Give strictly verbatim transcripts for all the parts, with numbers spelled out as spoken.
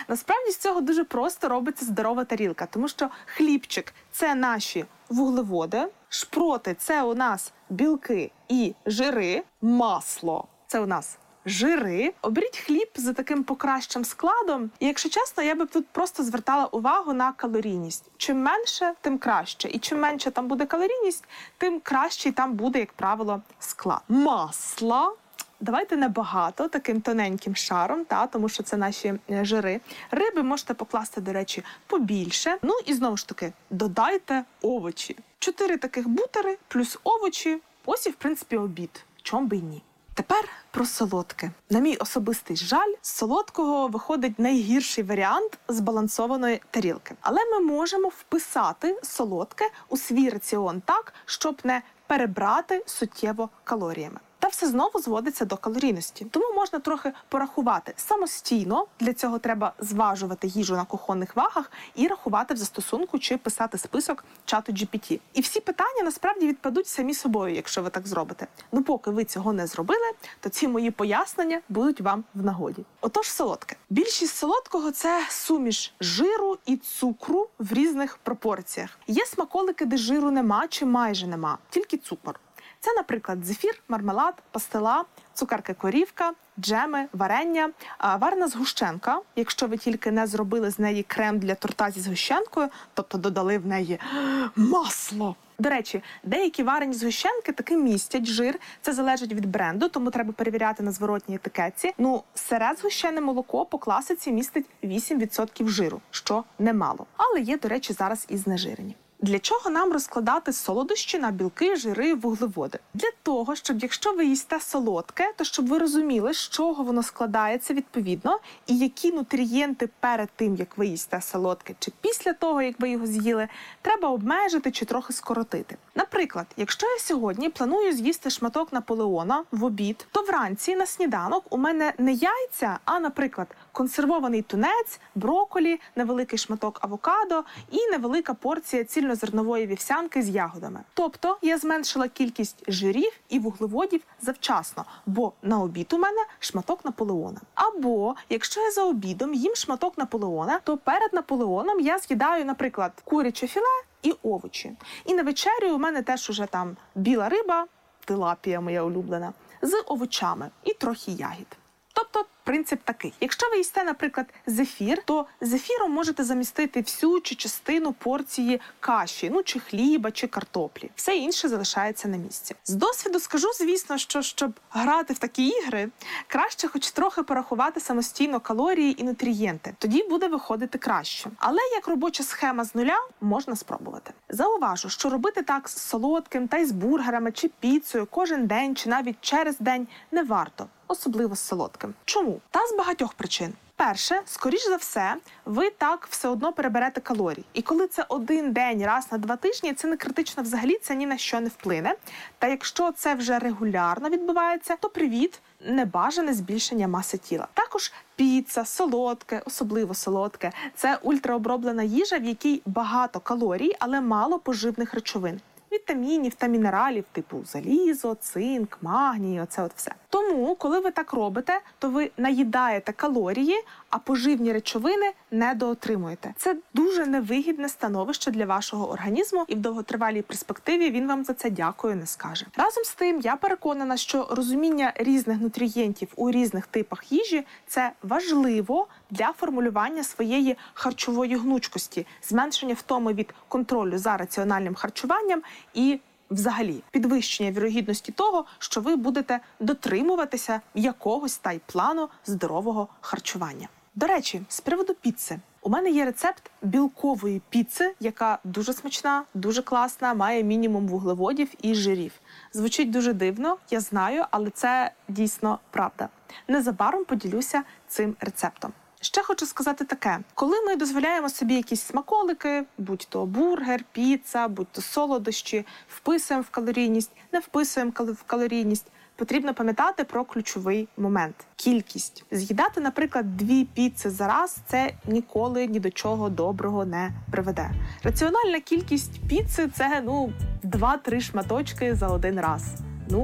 Насправді з цього дуже просто робиться здорова тарілка, тому що хлібчик – це наші вуглеводи, шпроти – це у нас білки і жири, масло – це у нас жири. Оберіть хліб за таким покращим складом. І, якщо чесно, я би тут просто звертала увагу на калорійність. Чим менше, тим краще. І чим менше там буде калорійність, тим кращий там буде, як правило, склад. Масла. Давайте небагато, таким тоненьким шаром, та, тому що це наші жири. Риби можете покласти, до речі, побільше. Ну і знову ж таки, додайте овочі. Чотири таких бутери плюс овочі. Ось і, в принципі, обід. Чом би й ні. Тепер про солодке. На мій особистий жаль, з солодкого виходить найгірший варіант збалансованої тарілки. Але ми можемо вписати солодке у свій раціон так, щоб не перебрати суттєво калоріями. Та все знову зводиться до калорійності. Тому можна трохи порахувати самостійно. Для цього треба зважувати їжу на кухонних вагах і рахувати в застосунку чи писати список чату джі пі ті. І всі питання насправді відпадуть самі собою, якщо ви так зробите. Ну поки ви цього не зробили, то ці мої пояснення будуть вам в нагоді. Отож, солодке. Більшість солодкого – це суміш жиру і цукру в різних пропорціях. Є смаколики, де жиру нема чи майже нема, тільки цукор. Це, наприклад, зефір, мармелад, пастила, цукерки-корівка, джеми, варення, варена згущенка, якщо ви тільки не зробили з неї крем для торта зі згущенкою, тобто додали в неї масло. До речі, деякі варені згущенки таки містять жир, це залежить від бренду, тому треба перевіряти на зворотній етикетці. Ну, сире згущене молоко по класиці містить вісім відсотків жиру, що немало. Але є, до речі, зараз і знежирені. Для чого нам розкладати солодощі на білки, жири, вуглеводи? Для того, щоб якщо ви їсте солодке, то щоб ви розуміли, з чого воно складається відповідно, і які нутрієнти перед тим, як ви їсте солодке, чи після того, як ви його з'їли, треба обмежити чи трохи скоротити. Наприклад, якщо я сьогодні планую з'їсти шматок Наполеона в обід, то вранці на сніданок у мене не яйця, а, наприклад, консервований тунець, брокколі, невеликий шматок авокадо і невелика порція цільнозернової вівсянки з ягодами. Тобто я зменшила кількість жирів і вуглеводів завчасно, бо на обід у мене шматок Наполеона. Або, якщо я за обідом їм шматок Наполеона, то перед Наполеоном я з'їдаю, наприклад, куряче філе і овочі. І на вечерю у мене теж уже там біла риба, тилапія моя улюблена, з овочами і трохи ягід. Тобто принцип такий. Якщо ви їсте, наприклад, зефір, то зефіром можете замістити всю чи частину порції каші, ну чи хліба, чи картоплі. Все інше залишається на місці. З досвіду скажу, звісно, що щоб грати в такі ігри, краще хоч трохи порахувати самостійно калорії і нутрієнти. Тоді буде виходити краще. Але як робоча схема з нуля, можна спробувати. Зауважу, що робити так з солодким та й з бургерами чи піцею кожен день чи навіть через день не варто. Особливо з солодким. Чому? Та з багатьох причин. Перше, скоріш за все, ви так все одно переберете калорій. І коли це один день, раз на два тижні, це не критично взагалі, це ні на що не вплине. Та якщо це вже регулярно відбувається, то привіт, небажане збільшення маси тіла. Також піца, солодке, особливо солодке – це ультраоброблена їжа, в якій багато калорій, але мало поживних речовин. Вітамінів та мінералів типу залізо, цинк, магній, оце от все. Тому, коли ви так робите, то ви наїдаєте калорії, а поживні речовини недоотримуєте. Це дуже невигідне становище для вашого організму, і в довготривалій перспективі він вам за це дякую не скаже. Разом з тим, я переконана, що розуміння різних нутрієнтів у різних типах їжі – це важливо для формулювання своєї харчової гнучкості, зменшення втоми від контролю за раціональним харчуванням і взагалі підвищення вірогідності того, що ви будете дотримуватися якогось та й плану здорового харчування. До речі, з приводу піци. У мене є рецепт білкової піци, яка дуже смачна, дуже класна, має мінімум вуглеводів і жирів. Звучить дуже дивно, я знаю, але це дійсно правда. Незабаром поділюся цим рецептом. Ще хочу сказати таке. Коли ми дозволяємо собі якісь смаколики, будь-то бургер, піца, будь-то солодощі, вписуємо в калорійність, не вписуємо в калорійність, потрібно пам'ятати про ключовий момент – кількість. З'їдати, наприклад, дві піци за раз – це ніколи ні до чого доброго не приведе. Раціональна кількість піци – це, ну, два-три шматочки за один раз. Ну,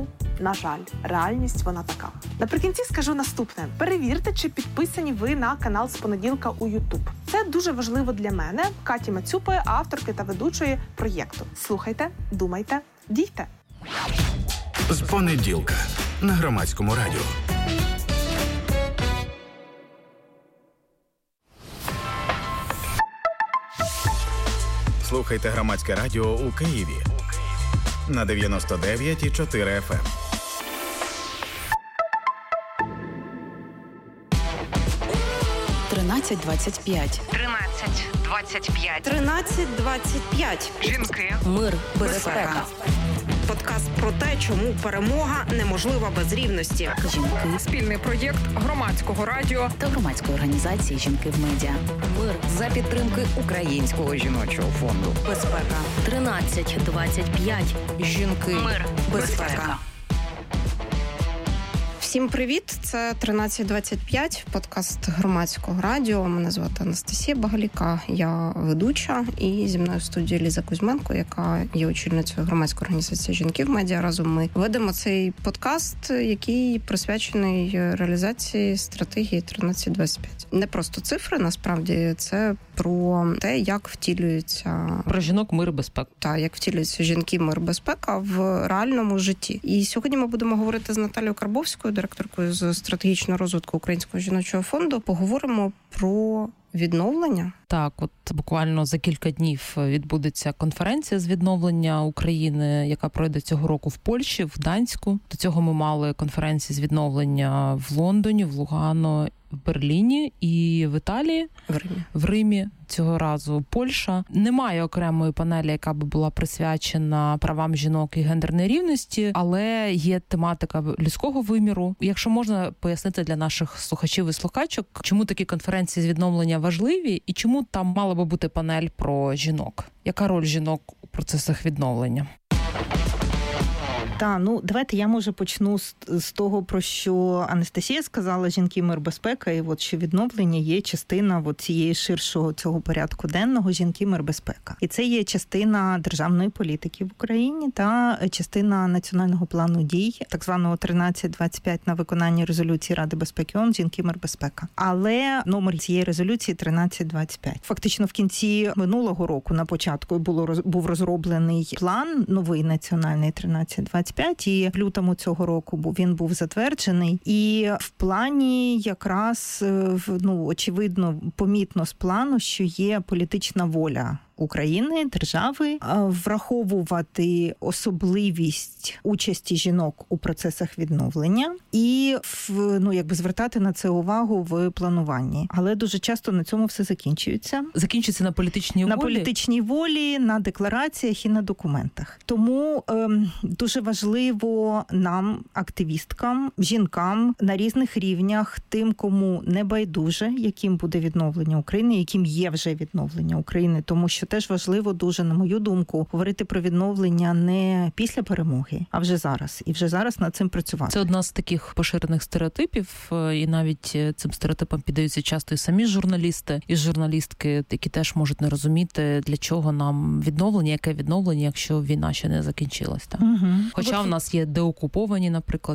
на жаль, реальність вона така. Наприкінці скажу наступне. Перевірте, чи підписані ви на канал «З понеділка» у YouTube. Це дуже важливо для мене, Каті Мацюпи, авторки та ведучої проєкту. Слухайте, думайте, дійте. «З понеділка» на Громадському радіо. Слухайте Громадське радіо у Києві на дев'яносто дев'ять і чотири еф ем. тринадцять двадцять п'ять. тринадцять двадцять п'ять. тринадцять двадцять п'ять. Жінки. Мир, безпека. Подкаст про те, чому перемога неможлива без рівності. Жінки. Спільний проєкт Громадського радіо Та громадської організації «Жінки в медіа». Мир. За підтримки Українського жіночого фонду. Безпека. тринадцять двадцять п'ять. Жінки. Мир, безпека. Всім привіт! Це тринадцять двадцять п'ять, подкаст Громадського радіо. Мене звати Анастасія Багаліка, я ведуча, і зі мною в студії Ліза Кузьменко, яка є очільницею громадської організації «Жінки в медіа». Разом ми ведемо цей подкаст, який присвячений реалізації стратегії тринадцять двадцять п'ять. Не просто цифри, насправді, це про те, як втілюється... Про жінок, мир, безпека. Та, як втілюються жінки, мир, безпека в реальному житті. І сьогодні ми будемо говорити з Наталією Карбовською, директоркою з стратегічного розвитку Українського жіночого фонду. Поговоримо про відновлення. Так, от буквально за кілька днів відбудеться конференція з відновлення України, яка пройде цього року в Польщі, в Гданську. До цього ми мали конференції з відновлення в Лондоні, в Лугано, в Берліні і в Італії. В Римі. В Римі цього разу Польща. Немає окремої панелі, яка би була присвячена правам жінок і гендерній рівності, але є тематика людського виміру. Якщо можна пояснити для наших слухачів і слухачок, чому такі конференції з відновлення важливі і чому там мала би бути панель про жінок? Яка роль жінок у процесах відновлення? Так, ну давайте я, може, почну з, з того, про що Анастасія сказала, жінки, мир, безпека, і от що відновлення є частина от цієї ширшого цього порядку денного жінки, мир, безпека. І це є частина державної політики в Україні та частина національного плану дій, так званого тринадцять двадцять п'ять на виконання резолюції Ради безпеки ООН жінки, мир, безпека. Але номер цієї резолюції тринадцять двадцять п'ять. Фактично в кінці минулого року, на початку, було був розроблений план новий національний тринадцять двадцять п'ять, і в лютому цього року він був затверджений. І в плані якраз, ну, очевидно, помітно з плану, що є політична воля України, держави, враховувати особливість участі жінок у процесах відновлення і, ну, якби звертати на це увагу в плануванні. Але дуже часто на цьому все закінчується. Закінчується на політичній на волі? На політичній волі, на деклараціях і на документах. Тому ем, дуже важливо нам, активісткам, жінкам на різних рівнях, тим, кому не байдуже, яким буде відновлення України, яким є вже відновлення України, тому що теж важливо дуже, на мою думку, говорити про відновлення не після перемоги, а вже зараз. І вже зараз над цим працювати. Це одна з таких поширених стереотипів, і навіть цим стереотипам піддаються часто і самі журналісти, і журналістки, які теж можуть не розуміти, для чого нам відновлення, яке відновлення, якщо війна ще не закінчилась. Так? Угу. Хоча в нас є деокуповані, наприклад,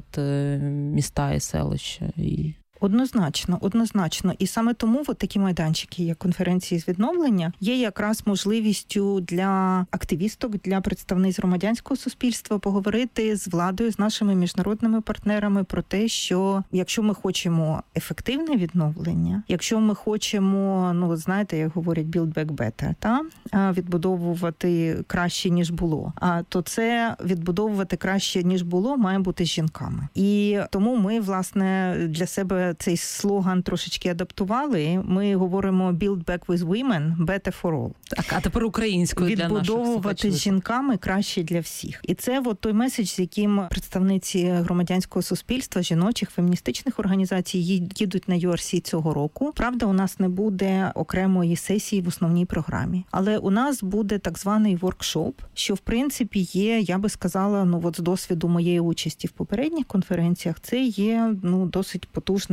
міста і селища. І... Однозначно, однозначно. І саме тому от такі майданчики, як конференції з відновлення, є якраз можливістю для активісток, для представниць громадянського суспільства поговорити з владою, з нашими міжнародними партнерами про те, що якщо ми хочемо ефективне відновлення, якщо ми хочемо, ну, знаєте, як говорять, build back better, та? Відбудовувати краще, ніж було, а то це відбудовувати краще, ніж було, має бути з жінками. І тому ми, власне, для себе цей слоган трошечки адаптували. Ми говоримо «Build back with women, better for all». Так, а тепер українською для наших слухачів. Відбудовувати з жінками краще для всіх. І це от той меседж, з яким представниці громадянського суспільства, жіночих, феміністичних організацій їдуть на ю ар сі цього року. Правда, у нас не буде окремої сесії в основній програмі. Але у нас буде так званий воркшоп, що, в принципі, є, я би сказала, ну от з досвіду моєї участі в попередніх конференціях, це є, ну, досить потужним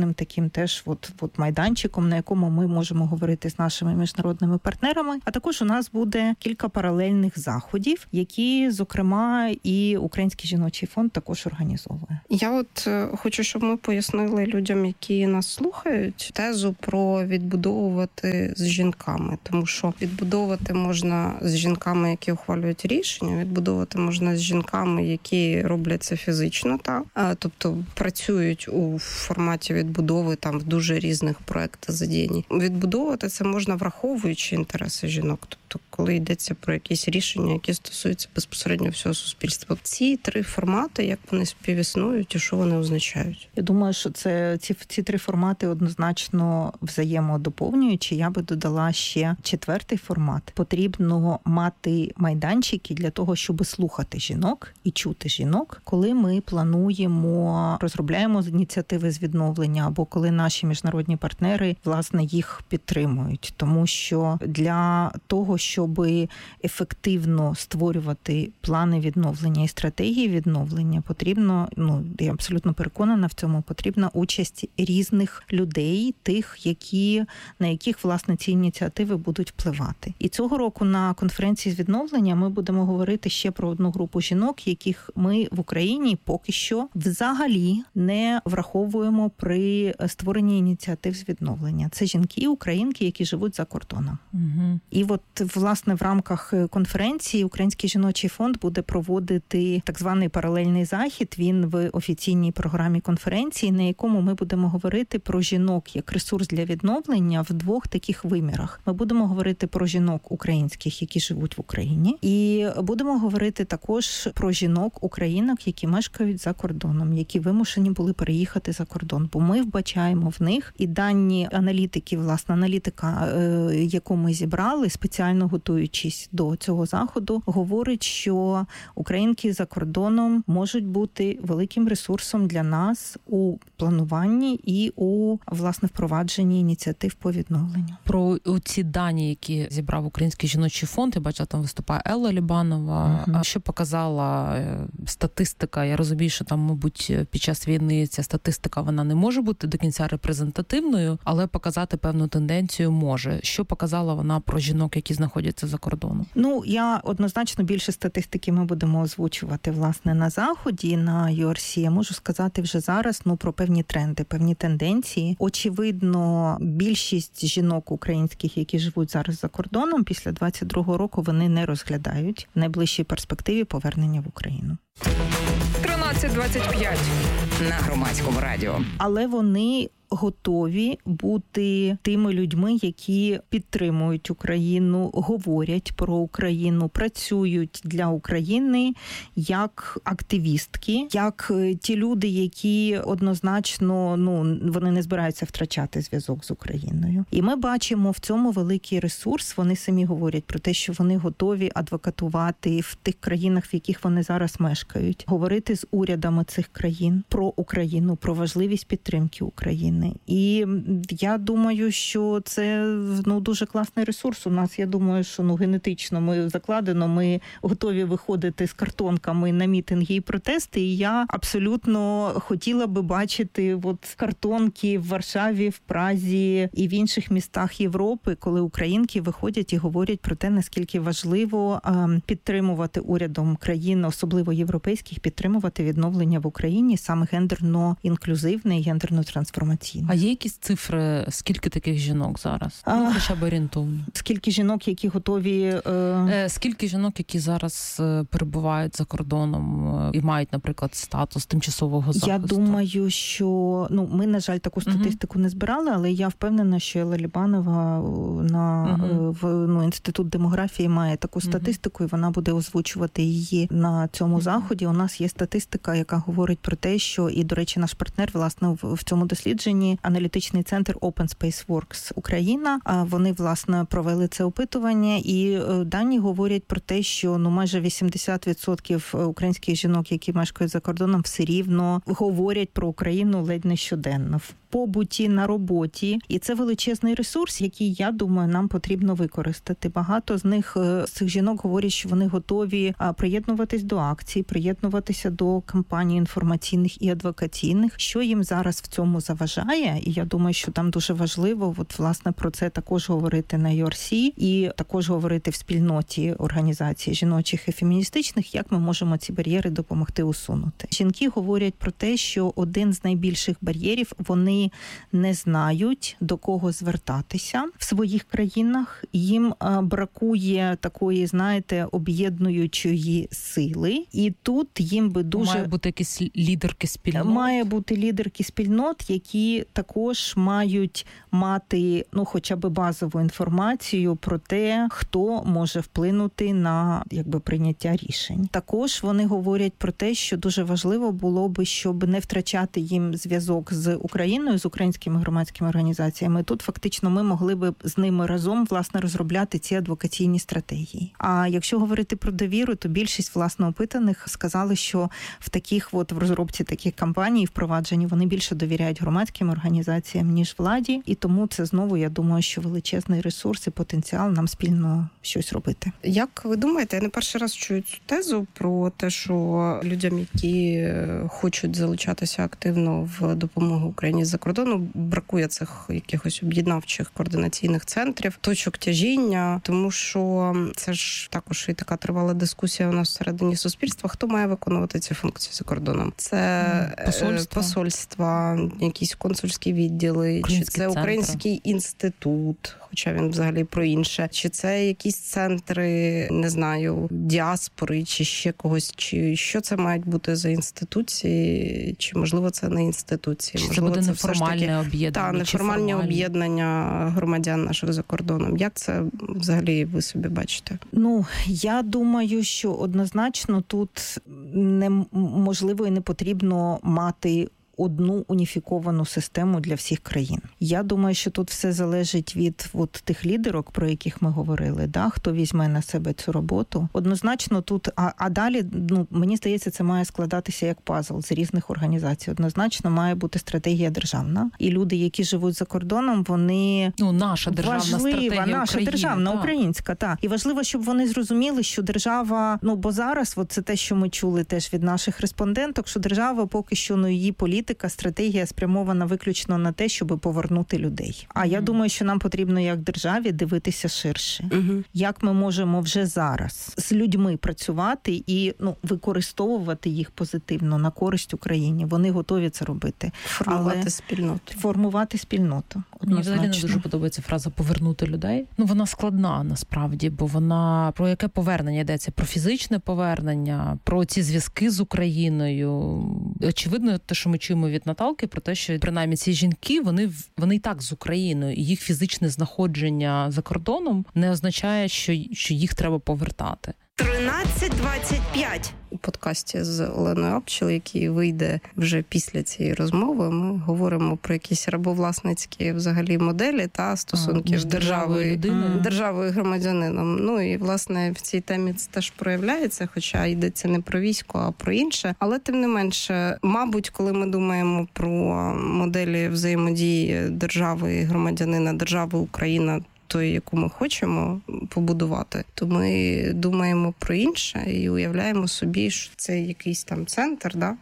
потужним таким теж от, от майданчиком, на якому ми можемо говорити з нашими міжнародними партнерами. А також у нас буде кілька паралельних заходів, які, зокрема, і Український жіночий фонд також організовує. Я от хочу, щоб ми пояснили людям, які нас слухають, тезу про відбудовувати з жінками. Тому що відбудовувати можна з жінками, які ухвалюють рішення, відбудовувати можна з жінками, які роблять це фізично, так? Тобто працюють у форматі відбудови там в дуже різних проєктах задіяні. Відбудовувати це можна, враховуючи інтереси жінок. Тобто, коли йдеться про якісь рішення, які стосуються безпосередньо всього суспільства. Ці три формати, як вони співіснують і що вони означають? Я думаю, що це ці, ці три формати однозначно взаємодоповнюючі. Я би додала ще четвертий формат. Потрібно мати майданчики для того, щоб слухати жінок і чути жінок, коли ми плануємо, розробляємо ініціативи з відновлення, або коли наші міжнародні партнери, власне, їх підтримують. Тому що для того, щоб ефективно створювати плани відновлення і стратегії відновлення, потрібно, ну, я абсолютно переконана в цьому, потрібна участь різних людей, тих, які, на яких, власне, ці ініціативи будуть впливати. І цього року на конференції з відновлення ми будемо говорити ще про одну групу жінок, яких ми в Україні поки що взагалі не враховуємо при створенні ініціатив з відновлення. Це жінки, українки, які живуть за кордоном. Угу. І от, власне, в рамках конференції Український жіночий фонд буде проводити так званий паралельний захід. Він в офіційній програмі конференції, на якому ми будемо говорити про жінок як ресурс для відновлення в двох таких вимірах. Ми будемо говорити про жінок українських, які живуть в Україні, і будемо говорити також про жінок українок, які мешкають за кордоном, які вимушені були переїхати за кордон. Бо ми вбачаємо в них і дані аналітики, власне, аналітика, яку ми зібрали, спеціально готуючись до цього заходу, говорить, що українки за кордоном можуть бути великим ресурсом для нас у плануванні і у, власне, впровадженні ініціатив по відновленню. Про ці дані, які зібрав Український жіночий фонд, я бачила, там виступає Елла Лібанова. Uh-huh. Що показала статистика? Я розумію, що там, мабуть, під час війни ця статистика, вона не може бути до кінця репрезентативною, але показати певну тенденцію може. Що показала вона про жінок, які знаходяться за кордоном? Ну, я однозначно більше статистики ми будемо озвучувати, власне, на заході, на ю ар сі. Я можу сказати вже зараз, ну, про певні тренди, певні тенденції. Очевидно, більшість жінок українських, які живуть зараз за кордоном, після двадцять другого року вони не розглядають в найближчій перспективі повернення в Україну. тринадцять двадцять п'ять на Громадському радіо. Але вони готові бути тими людьми, які підтримують Україну, говорять про Україну, працюють для України як активістки, як ті люди, які однозначно, ну, вони не збираються втрачати зв'язок з Україною. І ми бачимо в цьому великий ресурс. Вони самі говорять про те, що вони готові адвокатувати в тих країнах, в яких вони зараз мешкають, говорити з урядами цих країн про Україну, про важливість підтримки України. І я думаю, що це, ну, дуже класний ресурс. У нас, я думаю, що, ну, генетично ми закладено, ми готові виходити з картонками на мітинги і протести. І я абсолютно хотіла би бачити от картонки в Варшаві, в Празі і в інших містах Європи, коли українки виходять і говорять про те, наскільки важливо підтримувати урядом країн, особливо європейських, підтримувати відновлення в Україні саме гендерно-інклюзивне і гендерно-трансформаційне. А є якісь цифри, скільки таких жінок зараз? А, ну, хоча б орієнтовно. Скільки жінок, які готові... Е... Скільки жінок, які зараз перебувають за кордоном і мають, наприклад, статус тимчасового захисту? Я думаю, що... Ну, ми, на жаль, таку статистику uh-huh. не збирали, але я впевнена, що Елла Лібанова на uh-huh. в ну, Інститут демографії має таку статистику, uh-huh. і вона буде озвучувати її на цьому uh-huh. заході. У нас є статистика, яка говорить про те, що, і, до речі, наш партнер, власне, в, в цьому дослідженні аналітичний центр Open Space Works Україна. Вони, власне, провели це опитування, і дані говорять про те, що, ну, майже вісімдесят відсотків українських жінок, які мешкають за кордоном, все рівно говорять про Україну ледь не щоденно в побуті, на роботі. І це величезний ресурс, який, я думаю, нам потрібно використати. Багато з них, з цих жінок говорять, що вони готові приєднуватись до акцій, приєднуватися до кампаній інформаційних і адвокаційних. Що їм зараз в цьому заважає? І я думаю, що там дуже важливо, от, власне, про це також говорити на ю ар сі і також говорити в спільноті організацій жіночих і феміністичних, як ми можемо ці бар'єри допомогти усунути. Жінки говорять про те, що один з найбільших бар'єрів – вони не знають, до кого звертатися в своїх країнах. Їм бракує такої, знаєте, об'єднуючої сили. І тут їм би дуже... Має бути якісь лідерки спільнот? Має бути лідерки спільнот, які також мають мати, ну, хоча б базову інформацію про те, хто може вплинути на, якби, прийняття рішень. Також вони говорять про те, що дуже важливо було би, щоб не втрачати їм зв'язок з Україною, з українськими громадськими організаціями. Тут фактично ми могли би з ними разом, власне, розробляти ці адвокаційні стратегії. А якщо говорити про довіру, то більшість, власне, опитаних сказали, що в таких от, в розробці таких кампаній, впровадженні, вони більше довіряють громадським організаціям, ніж владі. І тому це знову, я думаю, що величезний ресурс і потенціал нам спільно щось робити. Як ви думаєте, я не перший раз чую цю тезу про те, що людям, які хочуть залучатися активно в допомогу Україні за кордону, бракує цих якихось об'єднавчих координаційних центрів, точок тяжіння, тому що це ж також і така тривала дискусія у нас всередині суспільства, хто має виконувати ці функції за кордоном. Це посольства, посольства якісь консульські відділи, чи це Український інститут, хоча він взагалі про інше, чи це якісь центри, не знаю, діаспори, чи ще когось, чи що це мають бути за інституції, чи, можливо, це не інституції. Чи можливо, це буде це неформальне об'єднання? Так, неформальне об'єднання громадян наших за кордоном. Як це взагалі ви собі бачите? Ну, я думаю, що однозначно тут неможливо і не потрібно мати одну уніфіковану систему для всіх країн. Я думаю, що тут все залежить від от тих лідерок, про яких ми говорили, да, хто візьме на себе цю роботу. Однозначно тут, а, а далі, ну, мені здається, це має складатися як пазл з різних організацій. Однозначно має бути стратегія державна. І люди, які живуть за кордоном, вони... Ну, наша державна важлива, стратегія наша України, державна, так. українська, так. І важливо, щоб вони зрозуміли, що держава, ну, бо зараз, от це те, що ми чули теж від наших респонденток, що держава поки що, ну, її політика, стратегія спрямована виключно на те, щоб повернути людей. А mm-hmm. я думаю, що нам потрібно як державі дивитися ширше. Mm-hmm. Як ми можемо вже зараз з людьми працювати і, ну, використовувати їх позитивно на користь Україні. Вони готові це робити. Формувати Але... спільноту. Формувати спільноту. Мені взагалі не дуже подобається фраза «повернути людей». Ну, вона складна, насправді, бо вона... Про яке повернення йдеться? Про фізичне повернення, про ці зв'язки з Україною. Очевидно, те, що ми чуємо від Наталки, про те, що принаймні ці жінки, вони, вони і так з Україною, і їх фізичне знаходження за кордоном не означає, що, що їх треба повертати. тринадцять двадцять п'ять у подкасті з Оленою Апчел, який вийде вже після цієї розмови, ми говоримо про якісь рабовласницькі взагалі моделі та стосунки з державою, людиною, державою і громадянином. Ну і, власне, в цій темі це теж проявляється, хоча йдеться не про військо, а про інше. Але, тим не менше, мабуть, коли ми думаємо про моделі взаємодії держави і громадянина, держави Україна, тої, яку ми хочемо побудувати, то ми думаємо про інше і уявляємо собі, що це якийсь там центр, да,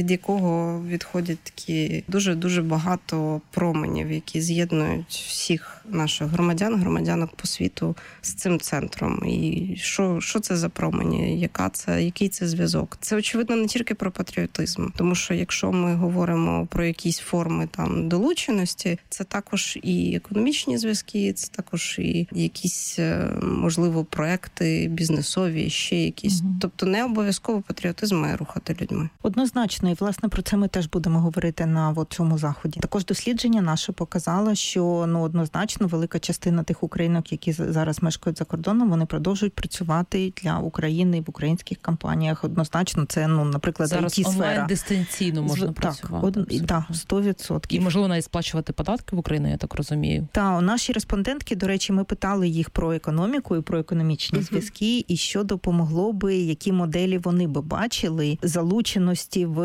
від якого відходять такі дуже-дуже багато променів, які з'єднують всіх наших громадян, громадянок по світу з цим центром. І що, що це за промені? Яка це, який це зв'язок? Це, очевидно, не тільки про патріотизм. Тому що якщо ми говоримо про якісь форми там долученості, це також і економічні зв'язки, це також і якісь, можливо, проекти бізнесові, ще якісь. Угу. Тобто не обов'язково патріотизм має рухати людьми. Однозначно. І, власне, про це ми теж будемо говорити на от цьому заході. Також дослідження наше показало, що, ну, однозначно велика частина тих українок, які зараз мешкають за кордоном, вони продовжують працювати для України в українських компаніях. Однозначно, це, ну, наприклад, зараз ай ті-сфера. Зараз онлайн-дистанційно можна так, працювати. Так, да, сто відсотків. І, можливо, навіть сплачувати податки в Україні, я так розумію. Так, наші респондентки, до речі, ми питали їх про економіку і про економічні uh-huh. зв'язки, і що допомогло би, які моделі вони би бачили залученості в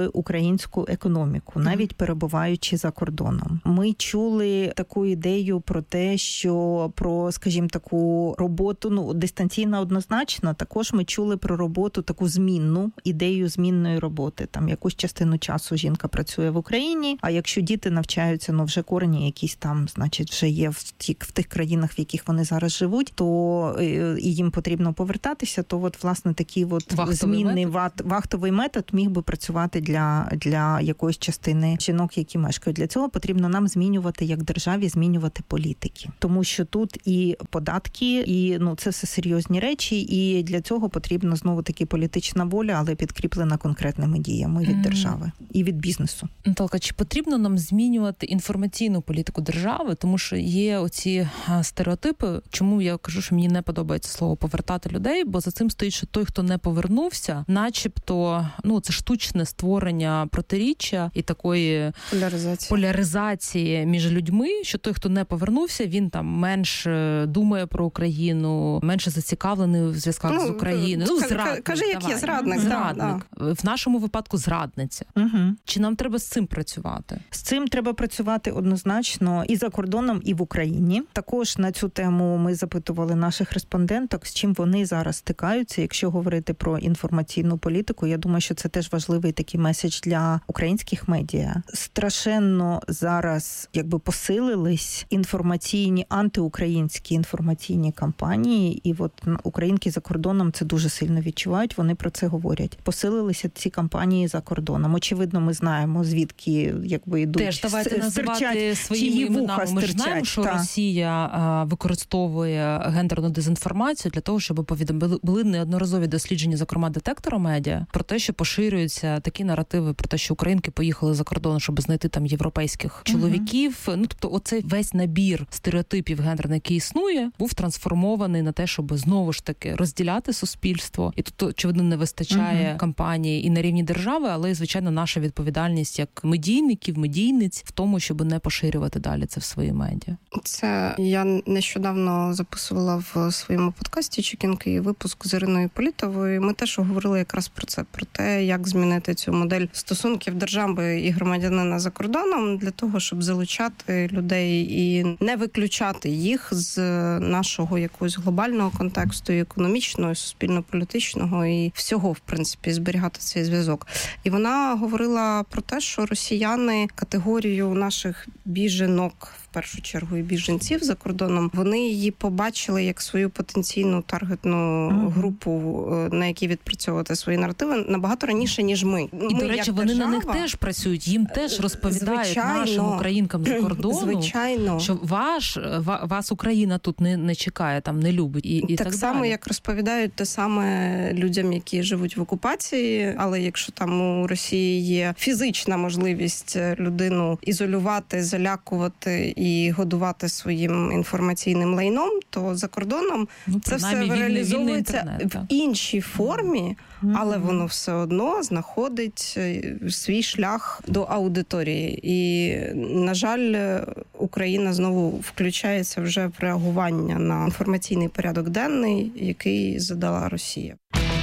в українську економіку, навіть перебуваючи за кордоном. Ми чули таку ідею про те, що про, скажімо, таку роботу, ну, дистанційна однозначно, також ми чули про роботу таку змінну, ідею змінної роботи. Там якусь частину часу жінка працює в Україні, а якщо діти навчаються, ну, вже корені якісь там, значить, вже є в, ті, в тих країнах, в яких вони зараз живуть, то і їм потрібно повертатися, то от, власне, такий от вахтовий змінний метод? вахтовий метод міг би працювати для, для якоїсь частини жінок, які мешкають. Для цього потрібно нам змінювати, як державі, змінювати політики. Тому що тут і податки, і, ну, це все серйозні речі, і для цього потрібна, знову-таки, політична воля, але підкріплена конкретними діями від держави і від бізнесу. Наталка, чи потрібно нам змінювати інформаційну політику держави? Тому що є оці стереотипи. Чому я кажу, що мені не подобається слово «повертати людей», бо за цим стоїть, що той, хто не повернувся, начебто, ну, це штучне створення протиріччя і такої поляризації. поляризації між людьми, що той, хто не повернувся, він там менше думає про Україну, менше зацікавлений в зв'язках ну, з Україною. Ну, зрадник. Кажи, як є зрадник. Зрадник. Да, в нашому випадку зрадниця. Угу. Чи нам треба з цим працювати? З цим треба працювати однозначно і за кордоном, і в Україні. Також на цю тему ми запитували наших респонденток, з чим вони зараз стикаються. Якщо говорити про інформаційну політику, я думаю, що це теж важливий такий меседж для українських медіа. Страшенно зараз якби посилились інформаційні, антиукраїнські інформаційні кампанії, і от українки за кордоном це дуже сильно відчувають, вони про це говорять. Посилилися ці кампанії за кордоном. Очевидно, ми знаємо, звідки якби йдуть. Теж давайте називати своїми іменами. Ми ж знаємо, що та. Росія а, використовує гендерну дезінформацію для того, щоб повідомили були неодноразові дослідження, зокрема детектора медіа, про те, що поширюються такі наративи про те, що українки поїхали за кордон, щоб знайти там європейських чоловіків. Uh-huh. Ну, тобто, оцей весь набір стереотипів гендерний, який існує, був трансформований на те, щоб знову ж таки розділяти суспільство. І тут, очевидно, не вистачає uh-huh. кампанії і на рівні держави, але, звичайно, наша відповідальність як медійників, медійниць в тому, щоб не поширювати далі це в свої медіа. Це я нещодавно записувала в своєму подкасті «Чекінки» випуск з Іриною Політовою. Ми теж говорили якраз про це, про те, як змінити цю модель стосунків держави і громадянина за кордоном для того, щоб залучати людей і не виключати їх з нашого якогось глобального контексту, і економічного, і суспільно-політичного, і всього, в принципі, зберігати цей зв'язок. І вона говорила про те, що росіяни категорію наших біженок, в першу чергу, і біженців за кордоном, вони її побачили як свою потенційну таргетну mm-hmm. групу, на якій відпрацьовувати свої наративи набагато раніше, ніж ми. І, ми, до речі, вони держава, на них теж працюють, їм теж розповідають звичайно, нашим українкам за кордону, звичайно. Що ваш, вас Україна тут не, не чекає, там не любить. І, і так, так само, далі. Як розповідають те саме людям, які живуть в окупації, але якщо там у Росії є фізична можливість людину ізолювати, залякувати і годувати своїм інформаційним лайном, то за кордоном ну, це все вільний, реалізовується вільний інтернет, в іншій формі, mm-hmm. але воно все одно знаходить свій шлях до аудиторії. І, на жаль, Україна знову включається вже в реагування на інформаційний порядок денний, який задала Росія.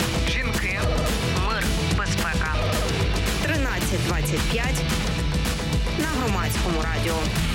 Жінки, мир, безпека. тринадцять двадцять п'ять на Громадському радіо.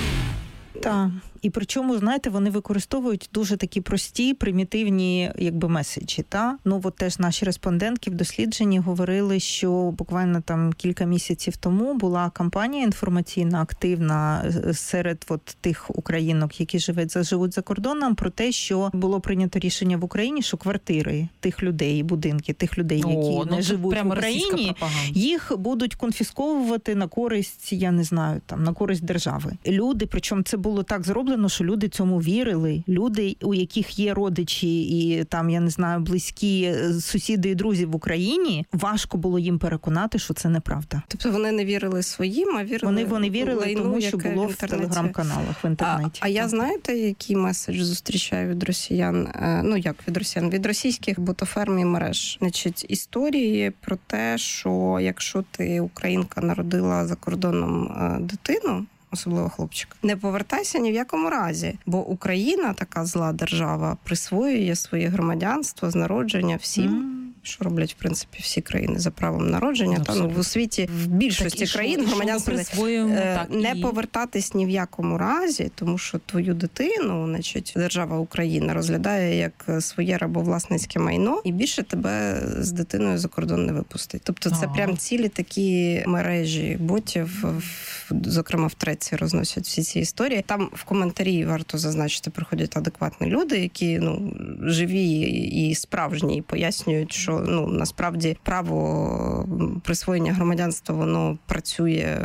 Так. І причому, знаєте, вони використовують дуже такі прості, примітивні, якби, меседжі, та? Ну, от теж наші респондентки в дослідженні говорили, що буквально там кілька місяців тому була кампанія інформаційна, активна серед от тих українок, які живуть, живуть за кордоном, про те, що було прийнято рішення в Україні, що квартири тих людей, будинки тих людей, які О, не ну, живуть в Україні, їх будуть конфісковувати на користь, я не знаю, там, на користь держави. Люди, причому це було так зроблено, що люди цьому вірили. Люди, у яких є родичі і там, я не знаю, близькі сусіди і друзі в Україні, важко було їм переконати, що це неправда. Тобто вони не вірили своїм, а вірили Вони, вони вірили лайну, тому, що було в, в телеграм-каналах, в інтернеті. А, а я, знаєте, який меседж зустрічаю від росіян? Ну, як від росіян? Від російських ботоферм і мереж. Значить, історії про те, що якщо ти, українка, народила за кордоном дитину, особливо хлопчик, не повертайся ні в якому разі, бо Україна, така зла держава, присвоює своє громадянство з народження всім, mm. що роблять, в принципі, всі країни за правом народження. Та, ну, в світі, в більшості так, країн що, громадянство е, не і... повертатись ні в якому разі, тому що твою дитину, значить, держава Україна розглядає як своє рабовласницьке майно і більше тебе з дитиною за кордон не випустить. Тобто це ага. прям цілі такі мережі ботів, зокрема в Треці розносять всі ці історії. Там в коментарі варто зазначити, приходять адекватні люди, які, ну, живі і справжні, і пояснюють, що, ну, насправді право присвоєння громадянства, воно працює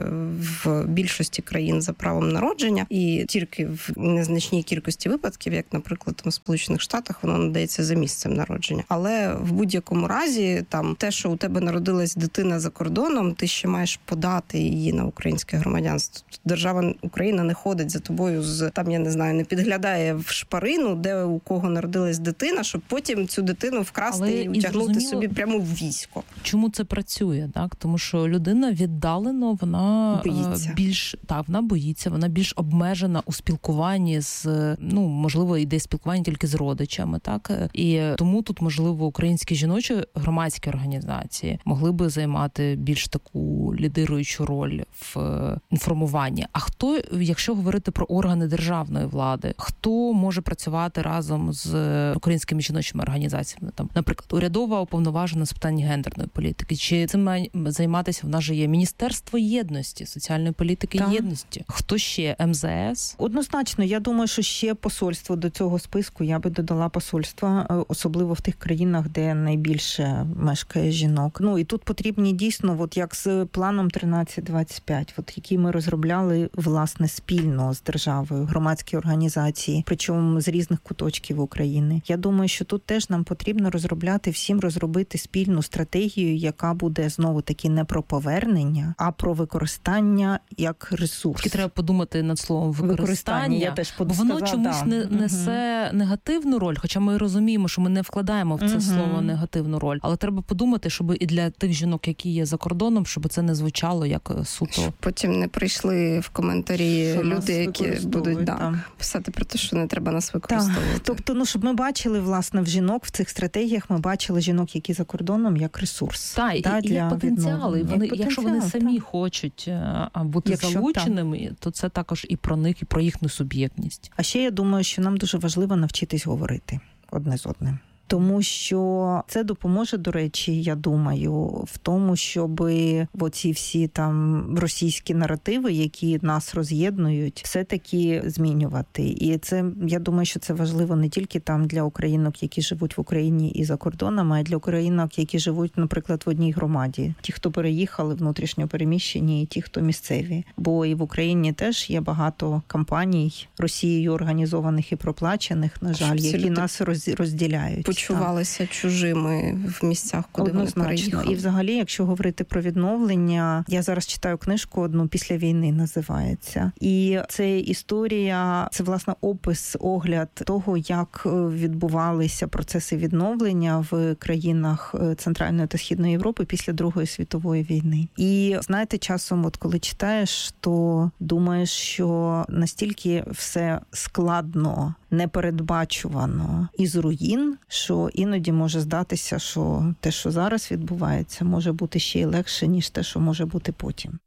в більшості країн за правом народження, і тільки в незначній кількості випадків, як, наприклад, там в Сполучених Штатах, воно надається за місцем народження. Але в будь-якому разі, там, те, що у тебе народилась дитина за кордоном, ти ще маєш подати її на українське громадянство. Держава Україна не ходить за тобою з, там, я не знаю, не підглядає в шпарину, де у кого народилась дитина, щоб потім цю дитину вкрасти Але і утягнути і собі прямо в військо. Чому це працює, так? Тому що людина віддалено, вона боїться. більш, так, вона боїться, вона більш обмежена у спілкуванні з, ну, можливо, йде спілкування тільки з родичами, так? І тому тут, можливо, українські жіночі громадські організації могли би займати більш таку лідируючу роль в інформуванні. А хто, якщо говорити про органи державної влади, хто може працювати разом з українськими жіночими організаціями? Там, наприклад, урядова уповноважена з питань гендерної політики. Чи цим має займатися? В нас же є Міністерство єдності, соціальної політики і єдності. Хто ще? ем зе ес? Однозначно, я думаю, що ще посольство до цього списку, я би додала посольства, особливо в тих країнах, де найбільше мешкає жінок. Ну, і тут потрібні дійсно, от як з планом тринадцять двадцять п'ять, от який ми розробляли, власне, спільно з державою, громадські організації, причому з різних куточків України. Я думаю, що тут теж нам потрібно розробляти, всім розробити спільну стратегію, яка буде, знову-таки, не про повернення, а про використання як ресурс. Тільки треба подумати над словом використання, використання я теж бо воно сказала, чомусь да. не, несе угу. негативну роль, хоча ми розуміємо, що ми не вкладаємо в це угу. слово негативну роль. Але треба подумати, щоб і для тих жінок, які є за кордоном, щоб це не звучало як суто. Щоб потім не прийшли в коментарі що люди, які будуть да, писати про те, що не треба нас використовувати. Так. Тобто, ну, щоб ми бачили, власне, в жінок в цих стратегіях, ми бачили жінок, які за кордоном, як ресурс. Так, і, та, і як потенціали. Вони, як якщо вони самі так. хочуть бути якщо, залученими, так. то це також і про них, і про їхню суб'єктність. А ще я думаю, що нам дуже важливо навчитись говорити одне з одним. Тому що це допоможе, до речі, я думаю, в тому, щоб оці всі там російські наративи, які нас роз'єднують, все-таки змінювати. І це, я думаю, що це важливо не тільки там для українок, які живуть в Україні і за кордоном, а й для українок, які живуть, наприклад, в одній громаді. Ті, хто переїхали, внутрішньо переміщені, і ті, хто місцеві. Бо і в Україні теж є багато кампаній Росією організованих і проплачених, на жаль, Абсолютно. які нас розділяють. Почувалися так. чужими в місцях, куди Однозначно. вони переїхали. І взагалі, якщо говорити про відновлення, я зараз читаю книжку одну «Після війни» називається. І це історія, це, власне, опис, огляд того, як відбувалися процеси відновлення в країнах Центральної та Східної Європи після Другої світової війни. І, знаєте, часом, от коли читаєш, то думаєш, що настільки все складно, непередбачувано із руїн, що іноді може здатися, що те, що зараз відбувається, може бути ще й легше, ніж те, що може бути потім.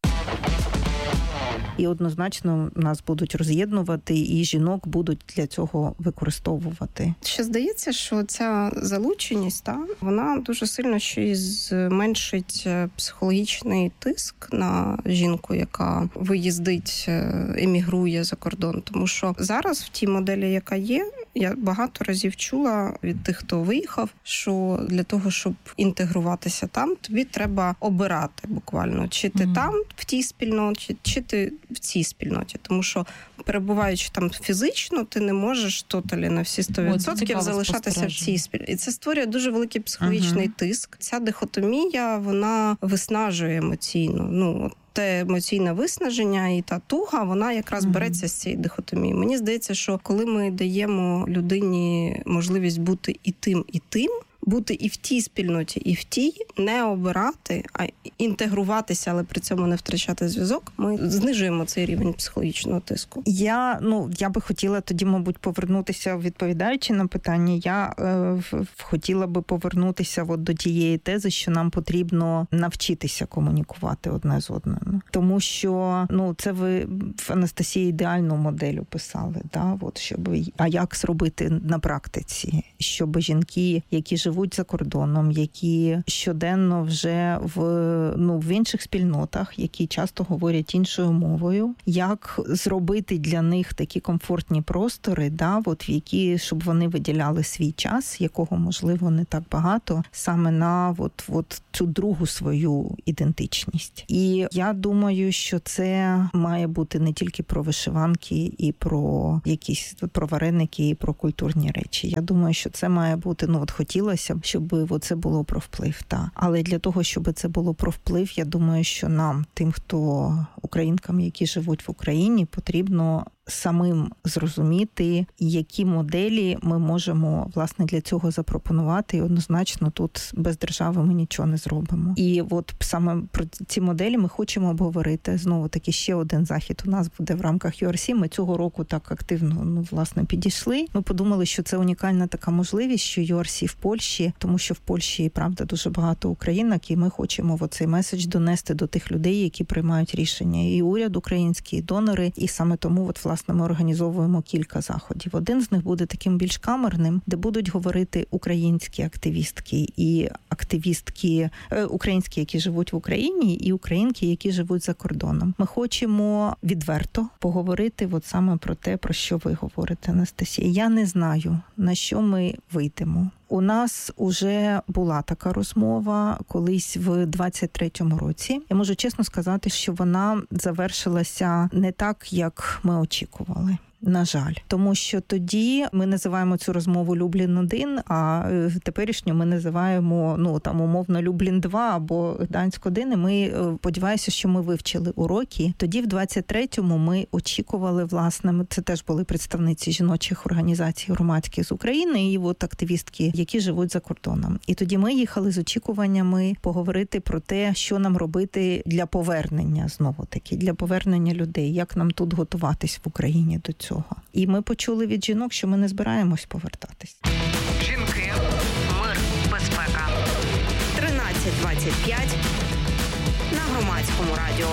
І однозначно нас будуть роз'єднувати, і жінок будуть для цього використовувати. Ще здається, що ця залученість, та, вона дуже сильно ще й зменшить психологічний тиск на жінку, яка виїздить, емігрує за кордон. Тому що зараз в тій моделі, яка є, я багато разів чула від тих, хто виїхав, що для того, щоб інтегруватися там, тобі треба обирати буквально, чи ти mm. там, в тій спільноті, чи ти в цій спільноті. Тому що, перебуваючи там фізично, ти не можеш тоталі на всі сто відсотків залишатися в цій спільноті. І це створює дуже великий психологічний uh-huh. тиск. Ця дихотомія, вона виснажує емоційно. Ну, от те емоційне виснаження і та туга, вона якраз береться з цієї дихотомії. Мені здається, що коли ми даємо людині можливість бути і тим, і тим, бути і в тій спільноті, і в тій, не обирати, а інтегруватися, але при цьому не втрачати зв'язок, ми знижуємо цей рівень психологічного тиску. Я, ну, я би хотіла тоді, мабуть, повернутися, відповідаючи на питання, я е, хотіла би повернутися от до тієї тези, що нам потрібно навчитися комунікувати одне з одним. Тому що, ну, це ви в Анастасії ідеальну модель описали, да? От, щоб, а як зробити на практиці, щоб жінки, які живуть за кордоном, які щоденно вже в, ну, в інших спільнотах, які часто говорять іншою мовою, як зробити для них такі комфортні простори, да? От, в які, щоб вони виділяли свій час, якого, можливо, не так багато, саме на от, от цю другу свою ідентичність. І я думаю, що це має бути не тільки про вишиванки і про якісь про вареники і про культурні речі. Я думаю, що це має бути, ну от хотілося б, щоб це було про вплив. Та. Але для того, щоб це було про вплив, я думаю, що нам, тим, хто українкам, які живуть в Україні, потрібно самим зрозуміти, які моделі ми можемо, власне, для цього запропонувати. І однозначно тут без держави ми нічого не зробимо. І от саме про ці моделі ми хочемо обговорити. Знову таки, ще один захід у нас буде в рамках ю ар сі. Ми цього року так активно, ну, власне, підійшли. Ми подумали, що це унікальна така можливість, що ю ар сі в Польщі, тому що в Польщі, правда, дуже багато українок, і ми хочемо оцей меседж донести до тих людей, які приймають рішення. І уряд український, і донори, і саме тому, от, власне, ми організовуємо кілька заходів. Один з них буде таким більш камерним, де будуть говорити українські активістки і активістки е, українські, які живуть в Україні, і українки, які живуть за кордоном. Ми хочемо відверто поговорити от саме про те, про що ви говорите, Анастасія. Я не знаю, на що ми вийдемо. У нас уже була така розмова колись в двадцять третьому році. Я можу чесно сказати, що вона завершилася не так, як ми очікували. На жаль. Тому що тоді ми називаємо цю розмову Люблін один, а теперішню ми називаємо, ну, там, умовно, Люблін два або Гданськ один, і ми сподіваюся, що ми вивчили уроки. Тоді в двадцять третьому ми очікували, власне, це теж були представниці жіночих організацій громадських з України і от активістки, які живуть за кордоном. І тоді ми їхали з очікуваннями поговорити про те, що нам робити для повернення, знову-таки, для повернення людей, як нам тут готуватись в Україні до цього. І ми почули від жінок, що ми не збираємось повертатись. Жінки, мир, безпека. тринадцять двадцять п'ять на Громадському радіо.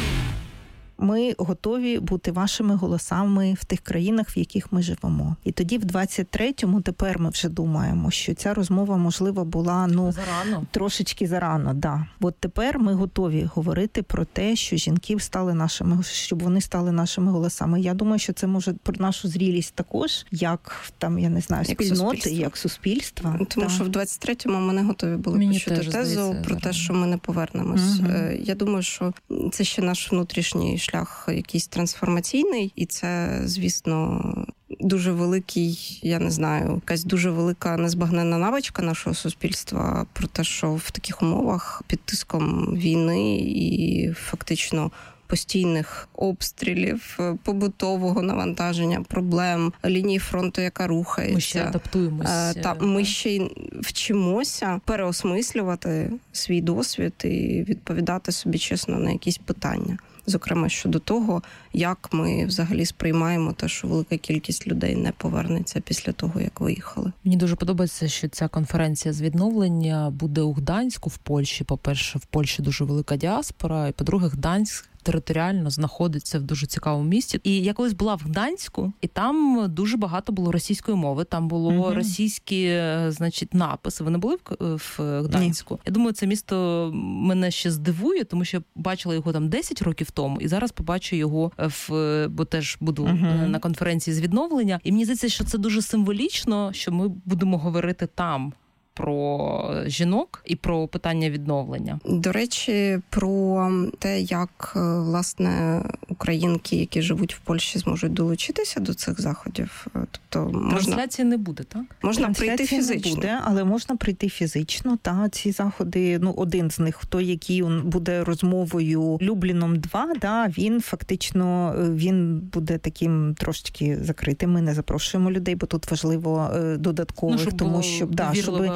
Ми готові бути вашими голосами в тих країнах, в яких ми живемо. І тоді в двадцять третьому тепер ми вже думаємо, що ця розмова, можливо, була, ну, зарано. трошечки зарано, да. От тепер ми готові говорити про те, що жінки стали нашими, щоб вони стали нашими голосами. Я думаю, що це може про нашу зрілість також, як там, я не знаю, як спільноти, суспільство. як суспільства. Тому да. що в двадцять третьому ми не готові були Мені почути теж тезу здається, про те, зарано. що ми не повернемось. Угу. Я думаю, що це ще наш внутрішній шлях якийсь трансформаційний, і це, звісно, дуже великий, я не знаю, якась дуже велика незбагненна навичка нашого суспільства про те, що в таких умовах під тиском війни і фактично постійних обстрілів, побутового навантаження, проблем, лінії фронту, яка рухається. Ми ще адаптуємося. Та, ми ще й вчимося переосмислювати свій досвід і відповідати собі чесно на якісь питання. Зокрема, щодо того, як ми взагалі сприймаємо те, що велика кількість людей не повернеться після того, як виїхали. Мені дуже подобається, що ця конференція з відновлення буде у Гданську в Польщі. По-перше, в Польщі дуже велика діаспора, і, по-друге, Гданськ територіально знаходиться в дуже цікавому місці. І я колись була в Гданську, і там дуже багато було російської мови. Там було mm-hmm. російські, значить, написи. Ви не були в, в Гданську? Ні. Я думаю, це місто мене ще здивує, тому що я бачила його там десять років тому, і зараз побачу його в, бо теж буду mm-hmm. на конференції з відновлення. І мені здається, що це дуже символічно, що ми будемо говорити там про жінок і про питання відновлення. До речі, про те, як, власне, українки, які живуть в Польщі, зможуть долучитися до цих заходів. Тобто можна... Трансляції не буде, так? Можна прийти фізично. Не буде, але можна прийти фізично. Та ці заходи, ну, один з них, той, який буде розмовою Любліном два, да, він фактично, він буде таким трошечки закритим. Ми не запрошуємо людей, бо тут важливо додаткових, ну, тому що, да, щоб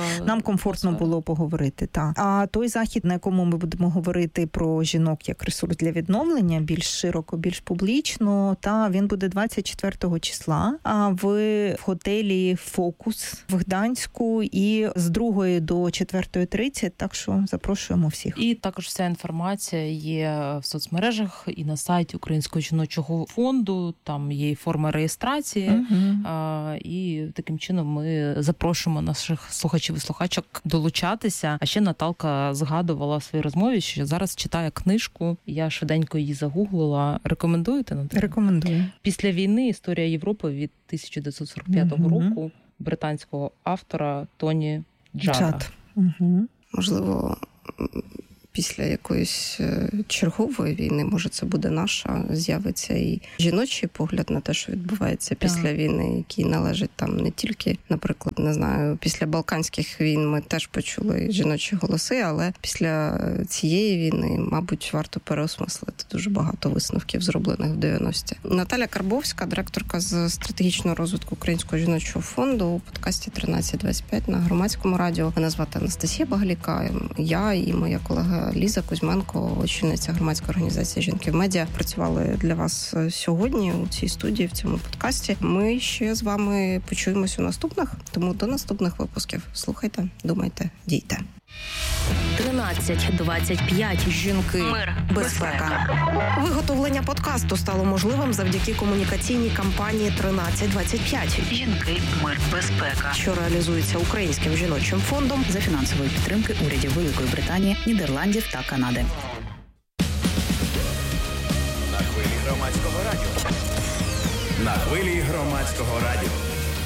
нам комфортно було поговорити. Та. А той захід, на якому ми будемо говорити про жінок як ресурс для відновлення, більш широко, більш публічно, та він буде двадцять четвертого числа а в готелі «Фокус» в Гданську і з другої до четвертої тридцять, так що запрошуємо всіх. І також вся інформація є в соцмережах і на сайті Українського жіночого фонду, там є і форма реєстрації, uh-huh. а, і таким чином ми запрошуємо наших слухачів і слухачок долучатися. А ще Наталка згадувала в своїй розмові, що зараз читає книжку, я швиденько її загуглила. Рекомендуєте, Наталка? Рекомендую. «Після війни. Історія Європи» від тисяча дев'ятсот сорок п'ятого uh-huh. року британського автора Тоні Джада. Джад. Uh-huh. Можливо, після якоїсь чергової війни, може це буде наша, з'явиться і жіночий погляд на те, що відбувається після так. війни, який належить там не тільки, наприклад, не знаю, після Балканських війн ми теж почули жіночі голоси, але після цієї війни, мабуть, варто переосмислити дуже багато висновків, зроблених в дев'яності. Наталя Карбовська, директорка з стратегічного розвитку Українського жіночого фонду у подкасті тринадцять двадцять п'ять на Громадському радіо. Мене звати Анастасія Багаліка, я і моя колега Ліза Кузьменко, очільниця громадської організації «Жінки в медіа», працювали для вас сьогодні у цій студії, в цьому подкасті. Ми ще з вами почуємось у наступних, тому до наступних випусків. Слухайте, думайте, дійте. тринадцять двадцять п'ять. Жінки. Мир. Безпека. Виготовлення подкасту стало можливим завдяки комунікаційній кампанії тринадцять двадцять п'ять. Жінки. Мир. Безпека. Що реалізується Українським жіночим фондом за фінансової підтримки урядів Великої Британії, Нідерландів та Канади. На хвилі громадського радіо. На хвилі громадського радіо.